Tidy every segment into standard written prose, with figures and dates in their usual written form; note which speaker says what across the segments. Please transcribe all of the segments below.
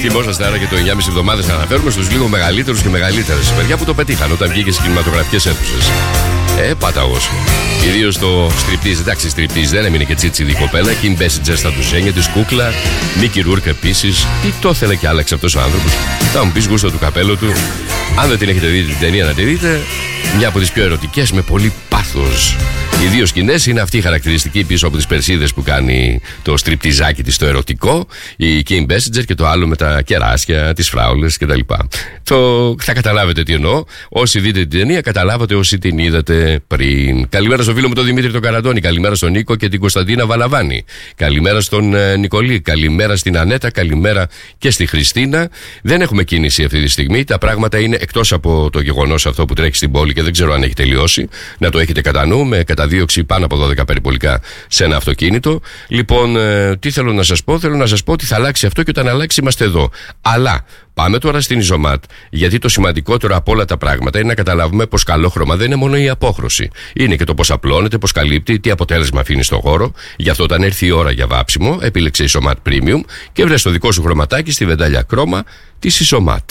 Speaker 1: Θυμόσαστε άρα και το 9,5 εβδομάδες να αναφέρουμε στους λίγο μεγαλύτερους και μεγαλύτερες. Παιδιά που το πετύχαν όταν βγήκε στις κινηματογραφικές αίθουσες. Παταγός. Κυρίως το striptease. Εντάξει, striptease δεν έμεινε και τσίτσι η κοπέλα. Kim Basinger στα ντουζένια της, κούκλα. Mickey Rourke επίσης. Τι το ήθελε και άλλαξε αυτός ο άνθρωπος. Θα μου πεις γούστο του καπέλου του. Αν δεν την έχετε δει την ταινία, να τη δείτε. Μια από τις πιο ερωτικές με πολύ πάθος. Οι δύο σκηνές είναι αυτή η χαρακτηριστική πίσω από τις περσίδες που κάνει το στριπτιζάκι της το ερωτικό, η Kim Basinger, και το άλλο με τα κεράσια, τις φράουλες κτλ. Θα καταλάβετε τι εννοώ. Όσοι δείτε την ταινία, καταλάβατε όσοι την είδατε πριν. Καλημέρα στο φίλο μου τον Δημήτρη τον Καραντώνη. Καλημέρα στον Νίκο και την Κωνσταντίνα Βαλαβάνη. Καλημέρα στον Νικολή. Καλημέρα στην Ανέτα. Καλημέρα και στη Χριστίνα. Δεν έχουμε κίνηση αυτή τη στιγμή. Τα πράγματα είναι, εκτός από το γεγονός αυτό που τρέχει στην πόλη και δεν ξέρω αν έχει τελειώσει, να το έχετε κατά νου, με καταδίωξη πάνω από 12 περιπολικά σε ένα αυτοκίνητο. Λοιπόν, τι θέλω να σας πω? Θέλω να σας πω ότι θα αλλάξει αυτό και όταν αλλάξει είμαστε εδώ. Αλλά πάμε τώρα στην Ιζωμάτ, γιατί το σημαντικότερο από όλα τα πράγματα είναι να καταλάβουμε πως καλό χρώμα δεν είναι μόνο η απόχρωση. Είναι και το πως απλώνεται, πως καλύπτει, τι αποτέλεσμα αφήνει στον χώρο. Γι' αυτό όταν έρθει η ώρα για βάψιμο, επίλεξε Ιζωμάτ Premium και βρες το δικό σου χρωματάκι στη βεντάλια Χρώμα της Ιζωμάτ.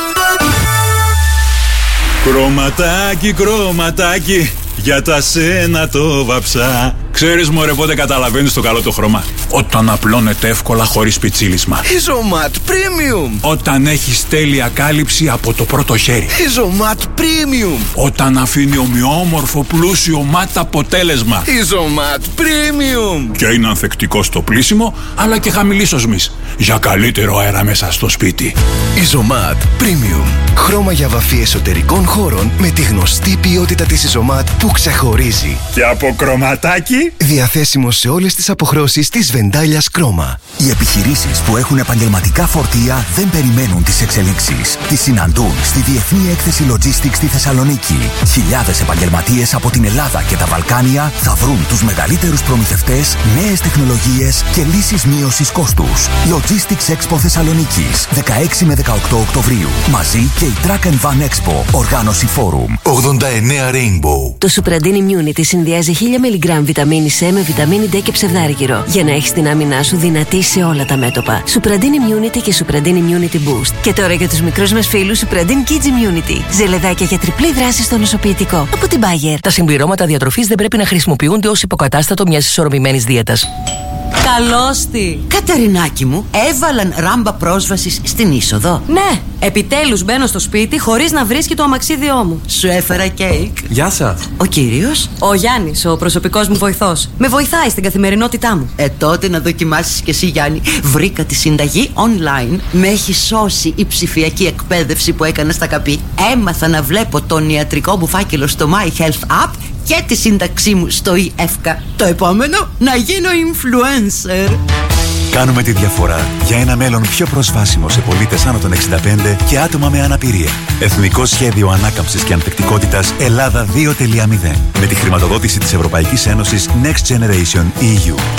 Speaker 2: Χρωματάκι, χρωματάκι, για τα σένα το βαψά. Ξέρεις μωρέ πότε καταλαβαίνεις το καλό το χρώμα? Όταν απλώνεται εύκολα χωρίς πιτσίλισμα.
Speaker 3: Ιζωμάτ Premium.
Speaker 2: Όταν έχεις τέλεια κάλυψη από το πρώτο χέρι.
Speaker 3: Ιζωμάτ Premium.
Speaker 2: Όταν αφήνει ομοιόμορφο πλούσιο μάτ αποτέλεσμα.
Speaker 3: Ιζωμάτ Premium.
Speaker 2: Και είναι ανθεκτικό στο πλύσιμο αλλά και χαμηλής οσμής, για καλύτερο αέρα μέσα στο σπίτι.
Speaker 3: Ιζωμάτ Premium. Χρώμα για βαφή εσωτερικών χώρων με τη γνωστή ποιότητα της Ιζωμάτ που ξεχωρίζει.
Speaker 2: Και από κρωματάκι.
Speaker 3: Διαθέσιμο σε όλες τις αποχρώσεις της βεντάλιας Χρώμα.
Speaker 4: Οι επιχειρήσεις που έχουν επαγγελματικά φορτία δεν περιμένουν τις εξελίξεις. Τις συναντούν στη Διεθνή Έκθεση Logistics στη Θεσσαλονίκη. Χιλιάδες επαγγελματίες από την Ελλάδα και τα Βαλκάνια θα βρουν τους μεγαλύτερους προμηθευτές, νέες τεχνολογίες και λύσεις μείωσης κόστους. Logistics Expo Θεσσαλονίκης, 16 με 18 Οκτωβρίου. Μαζί και η Truck and Van Expo, οργάνωση Forum. 89 Rainbow.
Speaker 5: Το Supradin Immunity συνδυάζει 1000 mg βιταμίνη C με βιταμίνη D και ψευδάργυρο για να έχεις την άμυνά σου δυνατή σε όλα τα μέτωπα. Supradin Immunity και Supradin Immunity Boost. Και τώρα για τους μικρούς μας φίλους Supradin Kids Immunity. Ζελεδάκια για τριπλή δράση στο νοσοποιητικό. Από την Bayer.
Speaker 6: Τα συμπληρώματα διατροφής δεν πρέπει να χρησιμοποιούνται ως υποκατάστατο μιας ισορροπημένης δίαιτας.
Speaker 7: Καλώς τη!
Speaker 8: Κατερινάκι μου, έβαλαν ράμπα πρόσβασης στην είσοδο.
Speaker 7: Ναι, επιτέλους μπαίνω στο σπίτι χωρίς να βρίσκει το αμαξίδιό μου.
Speaker 8: Σου έφερα κέικ.
Speaker 9: Γεια σας.
Speaker 8: Ο κύριος?
Speaker 7: Ο Γιάννης, ο προσωπικός μου βοηθός. Με βοηθάει στην καθημερινότητά μου.
Speaker 8: Τότε να δοκιμάσεις κι εσύ, Γιάννη. Βρήκα τη συνταγή online. Με έχει σώσει η ψηφιακή εκπαίδευση που έκανα στα ΚΑΠΗ. Έμαθα να βλέπω τον ιατρικό μου φάκελο στο My Health App και τη σύνταξή μου στο eFka. Το επόμενο, να γίνω influencer.
Speaker 4: Κάνουμε τη διαφορά για ένα μέλλον πιο προσβάσιμο σε πολίτες άνω των 65 και άτομα με αναπηρία. Εθνικό Σχέδιο Ανάκαμψης και Ανθεκτικότητας Ελλάδα 2.0. Με τη χρηματοδότηση της Ευρωπαϊκής Ένωσης Next Generation EU.